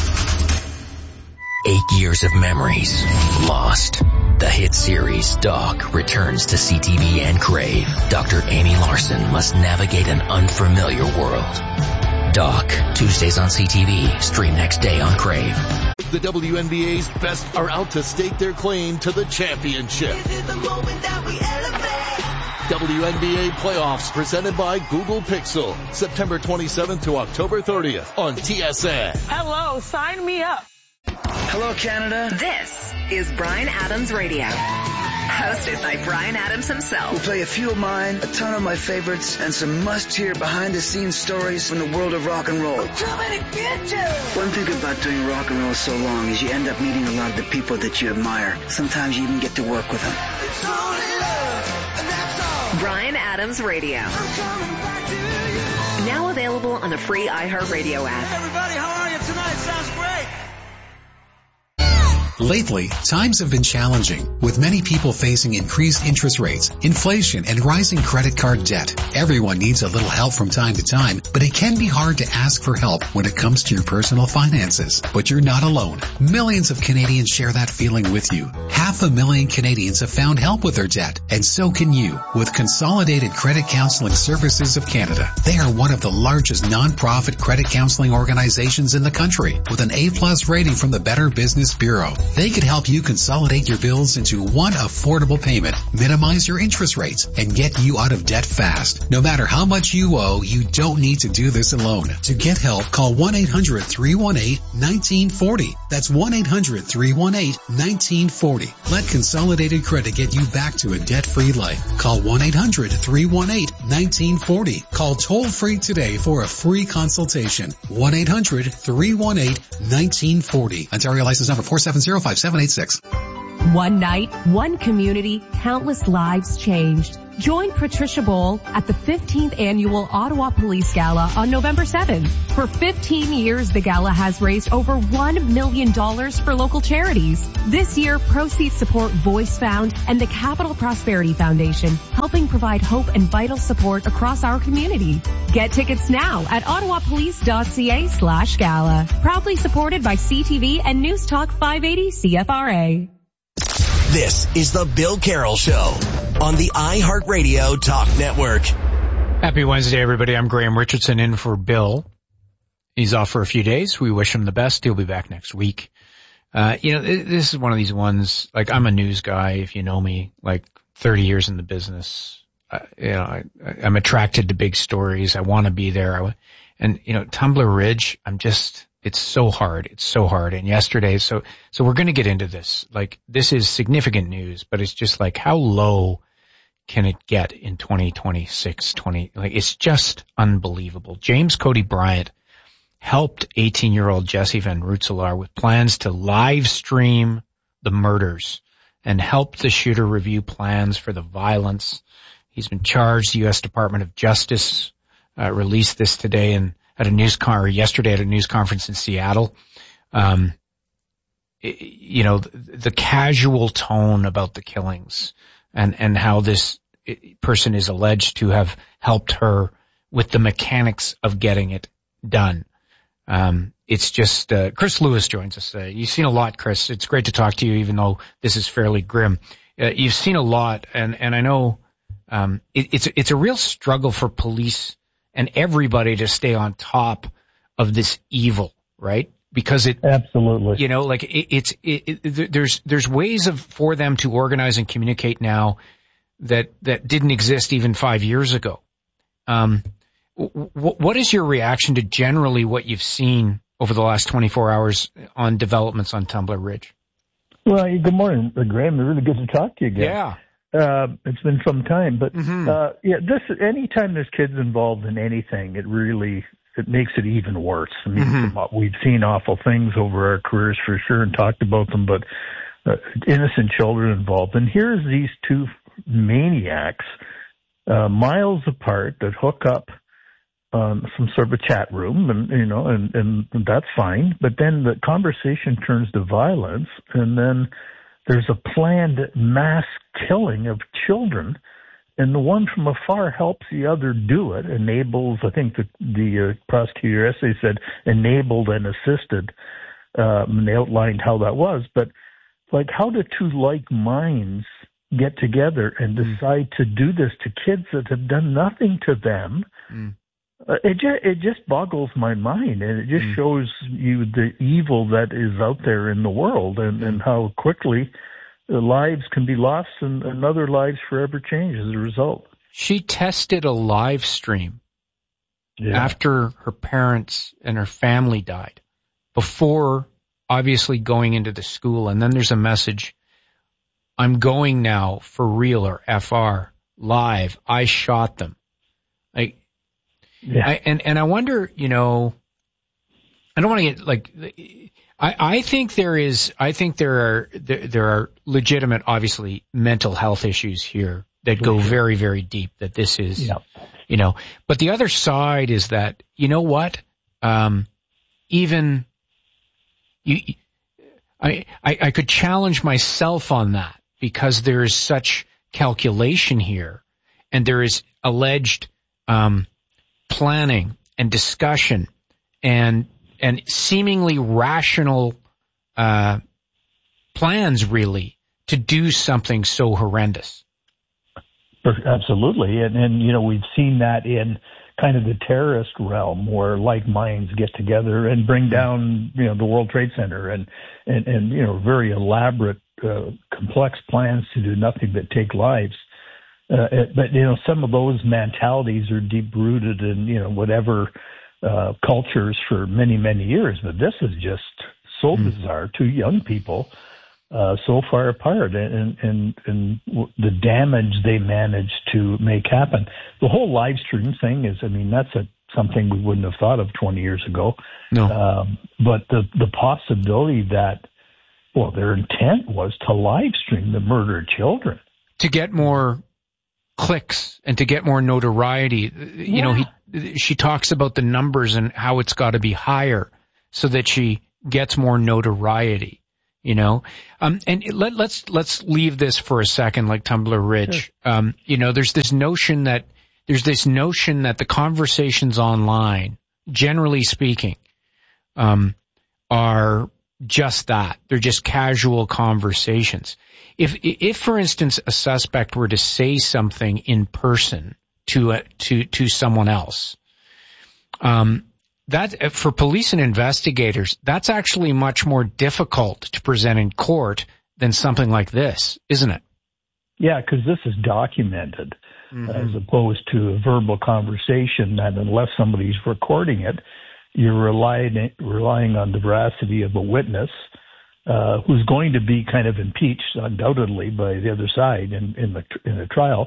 Eight years of memories lost. The hit series Doc returns to C T V and Crave. Doctor Amy Larson must navigate an unfamiliar world. Doc, Tuesdays on C T V, stream next day on Crave. The W N B A's best are out to stake their claim to the championship. W N B A playoffs presented by Google Pixel, September twenty-seventh to October thirtieth on T S N. Hello, sign me up. Hello, Canada. This is Bryan Adams Radio, hosted by Bryan Adams himself. We'll play a few of mine, a ton of my favorites, and some must-hear behind-the-scenes stories from the world of rock and roll. I'm coming to get you. One thing about doing rock and roll so long is you end up meeting a lot of the people that you admire. Sometimes you even get to work with them. It's only love, and that's all. Bryan Adams Radio. I'm coming back to you. Now available on the free iHeartRadio app. Hey, everybody, how are you tonight? Sounds great. Lately, times have been challenging, with many people facing increased interest rates, inflation, and rising credit card debt. Everyone needs a little help from time to time, but it can be hard to ask for help when it comes to your personal finances. But you're not alone. Millions of Canadians share that feeling with you. Half a million Canadians have found help with their debt, and so can you, with Consolidated Credit Counseling Services of Canada. They are one of the largest non-profit credit counseling organizations in the country, with an A-plus rating from the Better Business Bureau. They could help you consolidate your bills into one affordable payment, minimize your interest rates, and get you out of debt fast. No matter how much you owe, you don't need to do this alone. To get help, call one eight hundred three one eight one nine four zero. That's one eight hundred three one eight one nine four zero. Let Consolidated Credit get you back to a debt-free life. Call one eight hundred three one eight one nine four zero. Call toll-free today for a free consultation. one eight hundred three one eight one nine four zero. Ontario license number four seven zero five seven eight six. One night, one community, countless lives changed. Join Patricia Bowl at the fifteenth Annual Ottawa Police Gala on November seventh. For fifteen years, the gala has raised over one million dollars for local charities. This year, proceeds support Voice Found and the Capital Prosperity Foundation, helping provide hope and vital support across our community. Get tickets now at ottawapolice.ca slash gala. Proudly supported by C T V and News Talk five eighty C F R A. This is the Bill Carroll Show on the iHeartRadio Talk Network. Happy Wednesday, everybody. I'm Graham Richardson in for Bill. He's off for a few days. We wish him the best. He'll be back next week. Uh, you know, this is one of these ones, like, I'm a news guy, if you know me, like thirty years in the business. Uh, you know, I, I'm attracted to big stories. I want to be there. I, and, you know, Tumbler Ridge, I'm just... It's so hard. It's so hard. And yesterday, so, so we're going to get into this. Like, this is significant news, but it's just like, how low can it get in twenty twenty-six, twenty, like, it's just unbelievable. James Cody Bryant helped eighteen year old Jesse Van Rootselaar with plans to live stream the murders and helped the shooter review plans for the violence. He's been charged. The U S Department of Justice, uh, released this today and, at a news con or yesterday at a news conference in Seattle. Um, it, you know, the, the casual tone about the killings and, and how this person is alleged to have helped her with the mechanics of getting it done. Um, it's just, uh, Chris Lewis joins us. Uh, you've seen a lot, Chris. It's great to talk to you, even though this is fairly grim. Uh, you've seen a lot, and, and I know, um, it, it's, it's a real struggle for police and everybody to stay on top of this evil, right? Because it, absolutely, you know, like it, it's, it, it, there's, there's ways of, for them to organize and communicate now that, that didn't exist even five years ago. Um, w- what is your reaction to generally what you've seen over the last twenty-four hours on developments on Tumbler Ridge? Well, good morning, Graham. It's really good to talk to you again. Yeah. Uh, it's been some time, but, mm-hmm. uh, yeah, this, anytime there's kids involved in anything, it really, it makes it even worse. I mean, mm-hmm. we've seen awful things over our careers for sure and talked about them, but, uh, innocent children involved. And here's these two maniacs, uh, miles apart that hook up, um, some sort of a chat room and, you know, and, and that's fine. But then the conversation turns to violence and then, there's a planned mass killing of children, and the one from afar helps the other do it, enables, I think the, the uh, prosecutor essay said, enabled and assisted, um, and they outlined how that was. But, like, how do two like minds get together and decide mm. to do this to kids that have done nothing to them? Mm. Uh, it just it just boggles my mind, and it just mm. shows you the evil that is out there in the world, and, mm. and how quickly the lives can be lost and, and other lives forever change as a result. She tested a live stream yeah. after her parents and her family died, before obviously going into the school, and then there's a message: "I'm going now for real," or F R live. I shot them. Like. Yeah. I, and, and I wonder, you know, I don't want to get like, I, I think there is, I think there are, there, there are legitimate, obviously, mental health issues here that go very, very deep, that this is, yeah. you know, but the other side is that, you know what, um, even, you, I, I, I could challenge myself on that because there is such calculation here and there is alleged, um, planning and discussion and and seemingly rational uh plans really to do something so horrendous. Absolutely. And, and, you know, we've seen that in kind of the terrorist realm where like minds get together and bring down, you know, the World Trade Center and, and, and you know, very elaborate, uh, complex plans to do nothing but take lives. Uh, but, you know, some of those mentalities are deep rooted in, you know, whatever uh, cultures for many, many years. But this is just so mm. bizarre. Two young people uh, so far apart and, and, and the damage they managed to make happen. The whole live stream thing is, I mean, that's a, something we wouldn't have thought of twenty years ago. No. Um, but the, the possibility that, well, their intent was to live stream the murdered children. To get more clicks and to get more notoriety. You yeah. know, he, she talks about the numbers and how it's got to be higher so that she gets more notoriety, you know. Um, and let, let's, let's leave this for a second, like Tumbler Ridge. Sure. Um, you know, there's this notion that, there's this notion that the conversations online, generally speaking, um, are just that. They're just casual conversations. If, if, for instance, a suspect were to say something in person to a, to to someone else, um, that for police and investigators, that's actually much more difficult to present in court than something like this, isn't it? Yeah, because this is documented, mm-hmm. as opposed to a verbal conversation that, unless somebody's recording it, you're relying relying on the veracity of a witness. Uh, who's going to be kind of impeached, undoubtedly, by the other side in, in the in the trial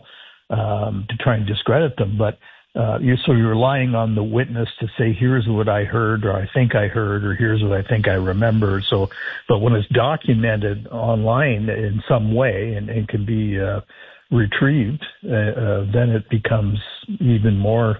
um, to try and discredit them. But uh, you're, so you're relying on the witness to say, "Here's what I heard," or "I think I heard," or "Here's what I think I remember." So, but when it's documented online in some way and, and can be uh, retrieved, uh, uh, then it becomes even more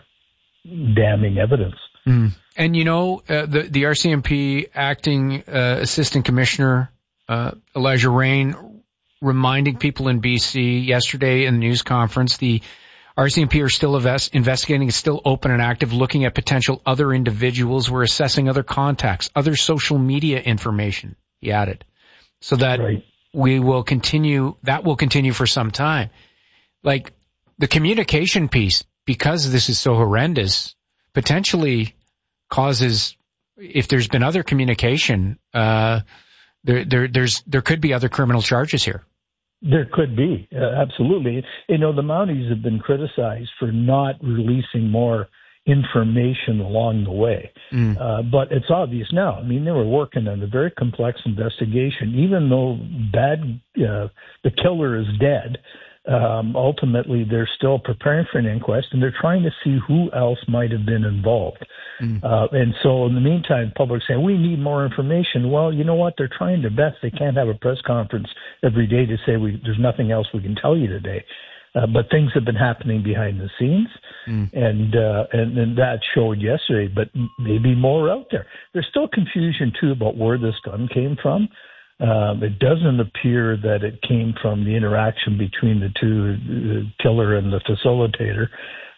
damning evidence. Mm. And, you know, uh, the, the R C M P acting uh, assistant commissioner, uh, Elijah Rain, reminding people in B C yesterday in the news conference, the R C M P are still invest- investigating, is still open and active, looking at potential other individuals. We're assessing other contacts, other social media information, he added, so that right. we will continue, that will continue for some time. Like the communication piece, because this is so horrendous, potentially causes, if there's been other communication, uh, there, there, there's, there could be other criminal charges here. There could be, uh, absolutely. You know, the Mounties have been criticized for not releasing more information along the way. Mm. Uh, but it's obvious now. I mean, they were working on a very complex investigation. Even though bad, uh, the killer is dead, Um, ultimately, they're still preparing for an inquest, and they're trying to see who else might have been involved. Mm. Uh, and so, in the meantime, the public's saying, we need more information. Well, you know what? They're trying their best. They can't have a press conference every day to say we, there's nothing else we can tell you today. Uh, but things have been happening behind the scenes, mm. and, uh, and and that showed yesterday, but maybe more out there. There's still confusion, too, about where this gun came from. Um, it doesn't appear that it came from the interaction between the two, the killer and the facilitator.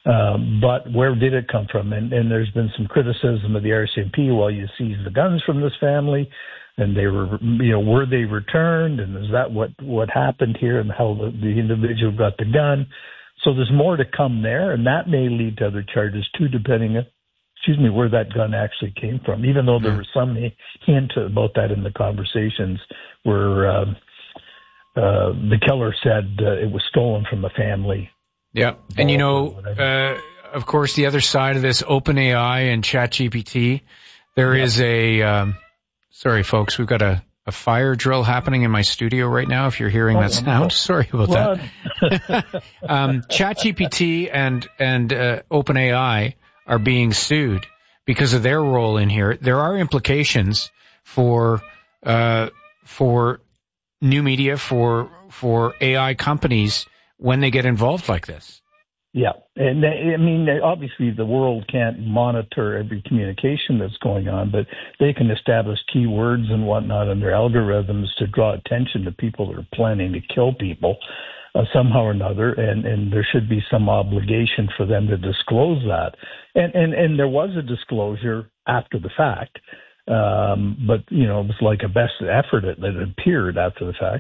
Um, but where did it come from? And, and there's been some criticism of the R C M P. Well, you seized the guns from this family, and they were, you know, were they returned? And is that what, what happened here, and how the, the individual got the gun? So there's more to come there, and that may lead to other charges too, depending on, excuse me, where that gun actually came from, even though there was some hint about that in the conversations where um, uh, the killer said uh, it was stolen from a family. Yeah. And, you know, uh, of course, the other side of this, OpenAI and ChatGPT, there yeah. is a, um, sorry, folks, we've got a, a fire drill happening in my studio right now. If you're hearing oh, that sound, no. sorry about what? that. um, ChatGPT and, and uh, OpenAI are being sued because of their role in here. There are implications for uh for new media, for for A I companies when they get involved like this. Yeah, and I mean, obviously the world can't monitor every communication that's going on, but they can establish keywords and whatnot in their algorithms to draw attention to people that are planning to kill people. Uh, somehow or another, and, and there should be some obligation for them to disclose that. And, and, and there was a disclosure after the fact, um, but, you know, it was like a best effort that it appeared after the fact.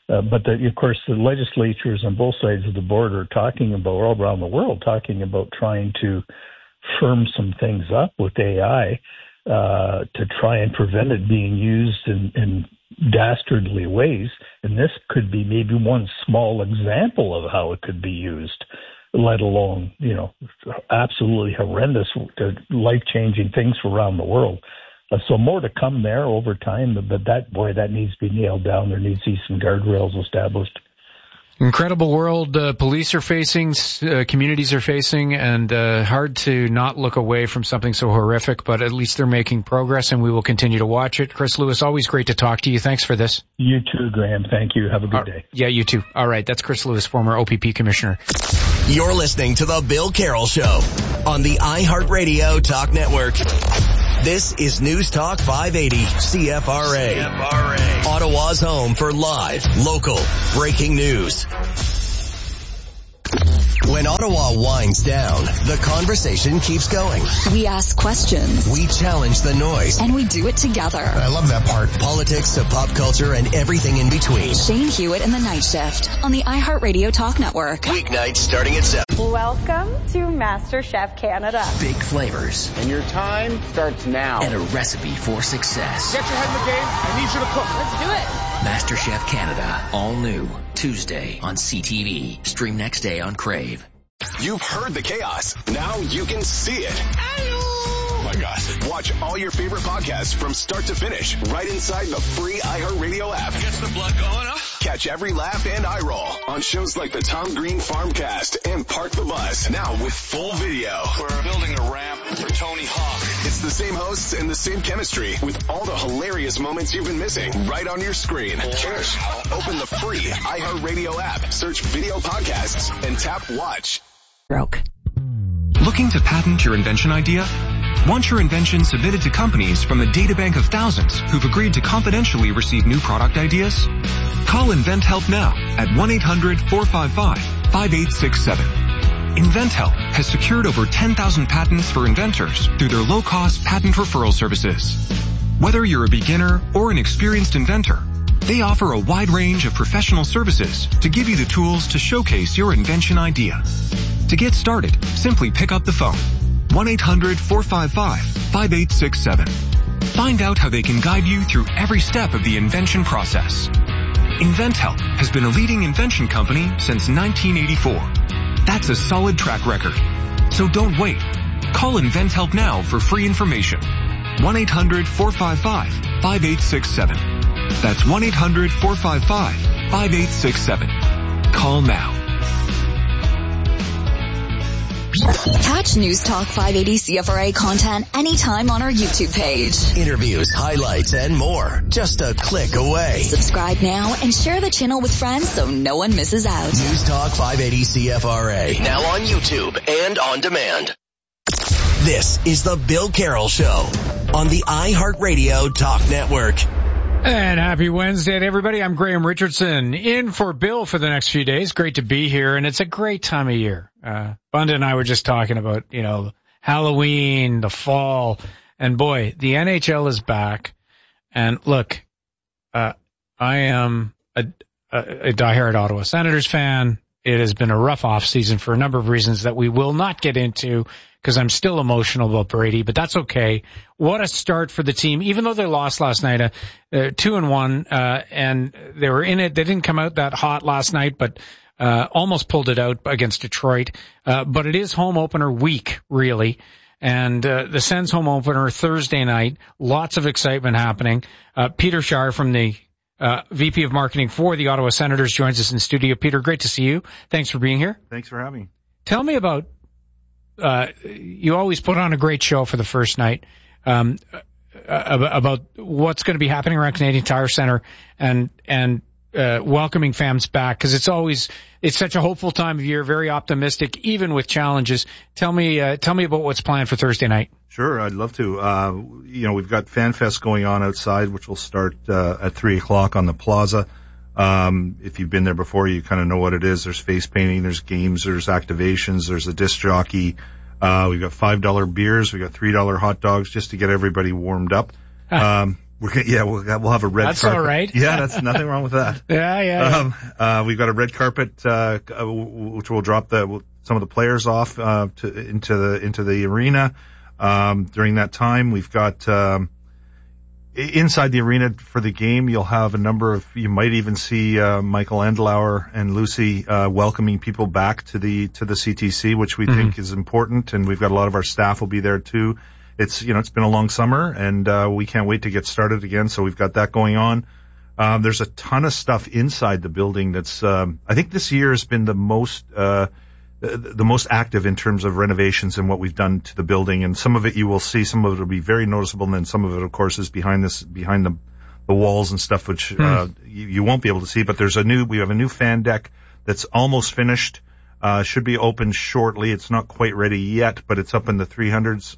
Uh, but the, of course, the legislatures on both sides of the border are talking about, all around the world, talking about trying to firm some things up with A I uh, to try and prevent it being used in, in dastardly ways. And this could be maybe one small example of how it could be used, let alone, you know, absolutely horrendous, life-changing things around the world. Uh, so more to come there over time, but that, boy, that needs to be nailed down. There needs to be some guardrails established. Incredible world uh, police are facing, uh, communities are facing, and uh, hard to not look away from something so horrific, but at least they're making progress, and we will continue to watch it. Chris Lewis, always great to talk to you. Thanks for this. You too, Graham. Thank you. Have a good uh, day. Yeah, you too. All right, that's Chris Lewis, former O P P commissioner. You're listening to The Bill Carroll Show on the iHeartRadio Talk Network. This is News Talk five eighty C F R A. C F R A. Ottawa's home for live, local, breaking news. When Ottawa winds down, the conversation keeps going. We ask questions. We challenge the noise. And we do it together. I love that part. Politics to pop culture and everything in between. Shane Hewitt and the Night Shift on the iHeartRadio Talk Network. Weeknights starting at seven. Welcome to MasterChef Canada. Big flavors. And your time starts now. And a recipe for success. Get your head in the game. I need you to cook. Let's do it. MasterChef Canada. All new. Tuesday on C T V. Stream next day on Crave. You've heard the chaos. Now you can see it. Oh my gosh. Watch all your favorite podcasts from start to finish right inside the free iHeartRadio app. Gets the blood going up. Catch every laugh and eye roll on shows like the Tom Green Farmcast and Park the Bus. Now with full video. We're building a ramp for Tony Hawk. It's the same hosts and the same chemistry with all the hilarious moments you've been missing right on your screen. Cheers. Open the free iHeartRadio app, search video podcasts, and tap watch. Broke. Looking to patent your invention idea? Want your invention submitted to companies from a databank of thousands who've agreed to confidentially receive new product ideas? Call InventHelp now at one eight hundred four five five five eight six seven. InventHelp has secured over ten thousand patents for inventors through their low-cost patent referral services. Whether you're a beginner or an experienced inventor, they offer a wide range of professional services to give you the tools to showcase your invention idea. To get started, simply pick up the phone. one eight hundred four five five five eight six seven. Find out how they can guide you through every step of the invention process. InventHelp has been a leading invention company since nineteen eighty-four. That's a solid track record. So don't wait. Call InventHelp now for free information. one eight hundred four five five five eight six seven. That's one eight hundred four five five five eight six seven. Call now. Catch News Talk five eighty C F R A content anytime on our YouTube page. Interviews, highlights, and more. Just a click away. Subscribe now and share the channel with friends so no one misses out. News Talk five eighty C F R A. Now on YouTube and on demand. This is The Bill Carroll Show on the iHeartRadio Talk Network. And happy Wednesday to everybody. I'm Graham Richardson, in for Bill for the next few days. Great to be here, and it's a great time of year. Uh, Bunda and I were just talking about, you know, Halloween, the fall, and boy, the N H L is back. And look, uh, I am a, a, a diehard Ottawa Senators fan. It has been a rough off season for a number of reasons that we will not get into, because I'm still emotional about Brady, but that's okay. What a start for the team, even though they lost last night, uh, uh, two and one, uh, and they were in it. They didn't come out that hot last night, but, uh, almost pulled it out against Detroit. Uh, but it is home opener week, really. And, uh, the Sens home opener Thursday night, lots of excitement happening. Uh, Peter Shar from the, uh, V P of Marketing for the Ottawa Senators joins us in studio. Peter, great to see you. Thanks for being here. Thanks for having me. Tell me about, Uh, you always put on a great show for the first night, um, about what's going to be happening around Canadian Tire Center and, and, uh, welcoming fans back. Cause it's always, it's such a hopeful time of year, very optimistic, even with challenges. Tell me, uh, tell me about what's planned for Thursday night. Sure. I'd love to. Uh, you know, we've got FanFest going on outside, which will start, uh, at three o'clock on the plaza. Um, if you've been there before, you kind of know what it is. There's face painting, there's games, there's activations, there's a disc jockey. Uh, we've got five dollar beers, we've got three dollar hot dogs just to get everybody warmed up. Um, We're gonna, yeah, we'll, we'll have a red that's carpet. All right. Yeah, that's nothing wrong with that. yeah, yeah. Um, uh, we've got a red carpet, uh, which will drop the, some of the players off, uh, to, into the, into the arena. Um, during that time, we've got, um, inside the arena for the game, you'll have a number of, you might even see, uh, Michael Andelauer and Lucy, uh, welcoming people back to the, to the C T C, which we mm-hmm. think is important. And we've got a lot of our staff will be there too. It's, you know, it's been a long summer and, uh, we can't wait to get started again. So we've got that going on. Um, there's a ton of stuff inside the building that's, um, I think this year has been the most, uh, the, the most active in terms of renovations and what we've done to the building. And some of it you will see, some of it will be very noticeable. And then some of it, of course, is behind this, behind the, the walls and stuff, which, mm. uh, you, you won't be able to see. But there's a new, we have a new fan deck that's almost finished, uh, should be open shortly. It's not quite ready yet, but it's up in the three hundreds.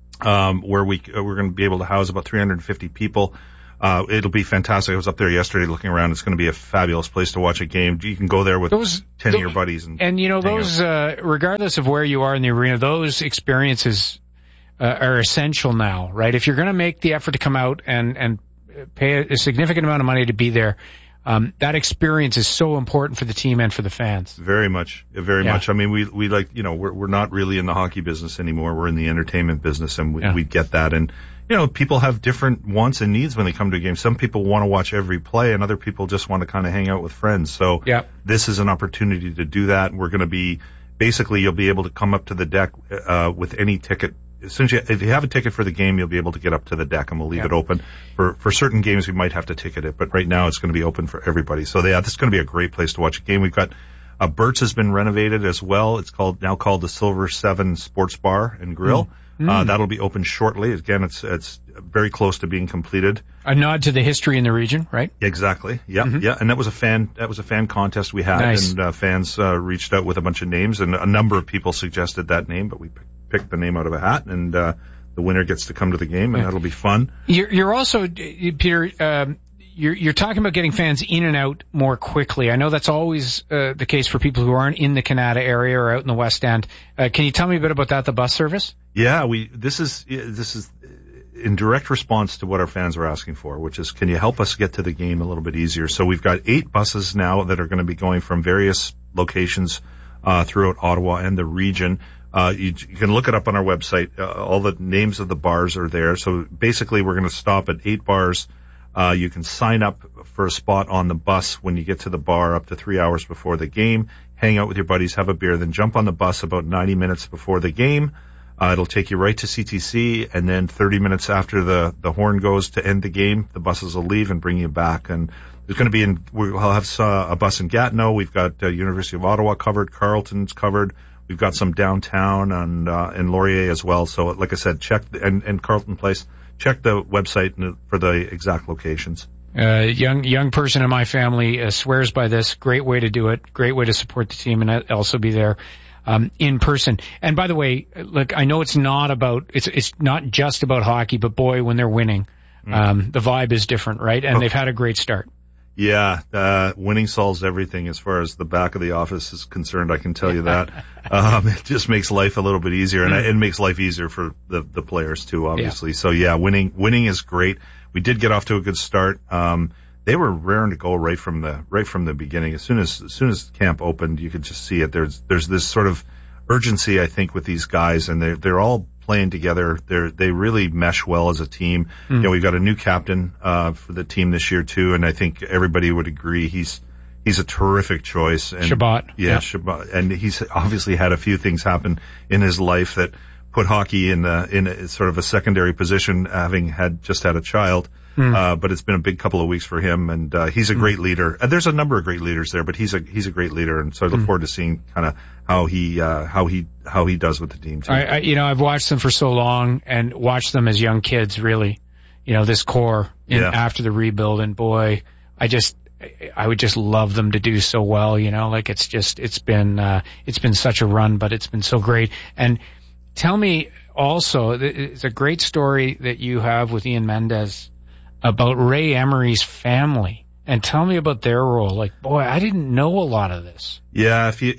Um, where we, uh, we're going to be able to house about three hundred fifty people. Uh, it'll be fantastic. I was up there yesterday looking around. It's going to be a fabulous place to watch a game. You can go there with those, ten of your buddies. And, and you know, those, uh, regardless of where you are in the arena, those experiences, uh, are essential now, right? If you're going to make the effort to come out and, and pay a significant amount of money to be there, Um, that experience is so important for the team and for the fans. Very much, very yeah. much. I mean, we, we like, you know, we're, we're not really in the hockey business anymore. We're in the entertainment business and we, yeah. we get that. And, you know, people have different wants and needs when they come to a game. Some people want to watch every play and other people just want to kind of hang out with friends. So yeah. this is an opportunity to do that. We're going to be, basically you'll be able to come up to the deck, uh, with any ticket. Essentially, if you have a ticket for the game, you'll be able to get up to the deck, and we'll leave yeah. it open. For for certain games, we might have to ticket it, but right now it's going to be open for everybody. So yeah, this is going to be a great place to watch a game. We've got uh, Burt's has been renovated as well. It's called now called the Silver Seven Sports Bar and Grill. Mm. Uh, that'll be open shortly. Again, it's it's very close to being completed. A nod to the history in the region, right? Exactly. Yeah, mm-hmm. yeah. And that was a fan that was a fan contest we had, nice. and uh, fans uh, reached out with a bunch of names, and a number of people suggested that name, but we picked, picked the name out of a hat, and uh, the winner gets to come to the game, and that'll be fun. You're, you're also, Peter, um, you're, you're talking about getting fans in and out more quickly. I know that's always uh, the case for people who aren't in the Canada area or out in the West End. Uh, can you tell me a bit about that, the bus service? Yeah, we. This is this is in direct response to what our fans are asking for, which is, can you help us get to the game a little bit easier? So we've got eight buses now that are going to be going from various locations uh, throughout Ottawa and the region. Uh, you, you can look it up on our website. Uh, all the names of the bars are there. So basically we're going to stop at eight bars. Uh, you can sign up for a spot on the bus when you get to the bar up to three hours before the game, hang out with your buddies, have a beer, then jump on the bus about ninety minutes before the game. Uh, it'll take you right to C T C, and then thirty minutes after the, the horn goes to end the game, the buses will leave and bring you back. And there's going to be in, we'll have uh, a bus in Gatineau. We've got uh, University of Ottawa covered, Carleton's covered. We've got some downtown and, uh, in Laurier as well. So like I said, check, the, and, and Carleton Place, check the website for the exact locations. Uh, young, young person in my family uh, swears by this. Great way to do it. Great way to support the team and also be there, um, in person. And by the way, look, I know it's not about, it's, it's not just about hockey, but boy, when they're winning, um, the vibe is different, right? And oh. they've had a great start. Yeah, uh, winning solves everything as far as the back of the office is concerned. I can tell you that. um, it just makes life a little bit easier, and it makes life easier for the, the players too, obviously. Yeah. So yeah, winning, winning is great. We did get off to a good start. Um, they were raring to go right from the, right from the beginning. As soon as, as soon as camp opened, you could just see it. There's, there's this sort of urgency, I think, with these guys, and they're, they're all playing together. They're, they really mesh well as a team. Mm. You know, we've got a new captain, uh, for the team this year too, and I think everybody would agree he's, he's a terrific choice. And Shabbat. Yeah, yeah. Shabbat. And he's obviously had a few things happen in his life that put hockey in the, in a, sort of a secondary position, having had, just had a child. Mm. Uh, but it's been a big couple of weeks for him, and, uh, he's a mm. great leader. And there's a number of great leaders there, but he's a, he's a great leader, and so I look mm. forward to seeing kind of how he, uh, how he, how he does with the team too. I, I, you know, I've watched them for so long and watched them as young kids, really, you know, this core in, yeah. after the rebuild, and boy, I just, I would just love them to do so well, you know, like it's just, it's been, uh, it's been such a run, but it's been so great. And tell me also, it's a great story that you have with Ian Mendez about Ray Emery's family, and tell me about their role. Like, boy, I didn't know a lot of this. Yeah, if you, if, for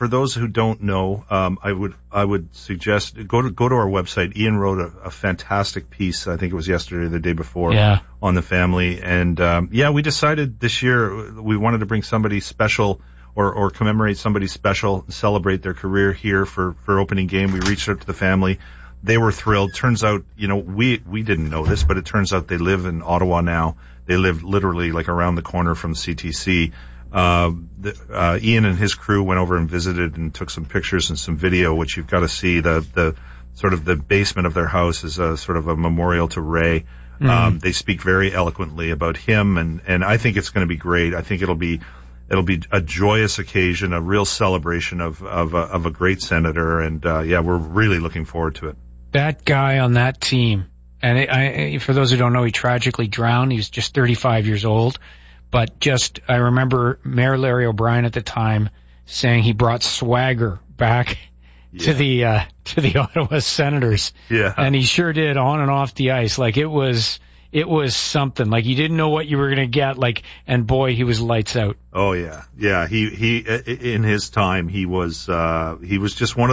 for those who don't know, um, I would I would suggest go to go to our website. Ian wrote a, a fantastic piece. I think it was yesterday or the day before yeah. on the family. And um, yeah, we decided this year we wanted to bring somebody special or, or commemorate somebody special, and celebrate their career here for, for opening game. We reached out to the family. They were thrilled. Turns out, you know, we we didn't know this, but it turns out they live in Ottawa now. They live literally like around the corner from C T C. Uh, the, uh, Ian and his crew went over and visited and took some pictures and some video, which you've got to see. The, the sort of the basement of their house is a sort of a memorial to Ray. Mm. Um, they speak very eloquently about him, and, and I think it's going to be great. I think it'll be, it'll be a joyous occasion, a real celebration of, of, a, of a great senator. And, uh, yeah, we're really looking forward to it. That guy on that team, and I, I, for those who don't know, he tragically drowned. He was just thirty-five years old. But just, I remember Mayor Larry O'Brien at the time saying he brought swagger back yeah. to the, uh, to the Ottawa Senators. Yeah. And he sure did, on and off the ice. Like, it was, it was something. Like, you didn't know what you were going to get. Like, and boy, he was lights out. Oh yeah. Yeah. He, he, in his time, he was, uh, he was just one of